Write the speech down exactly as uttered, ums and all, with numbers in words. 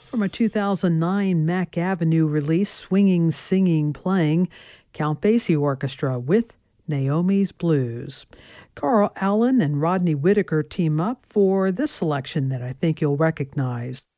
From a two thousand nine Mack Avenue release, Swinging, Singing, Playing, Count Basie Orchestra with Naomi's Blues. Carl Allen and Rodney Whitaker team up for this selection that I think you'll recognize.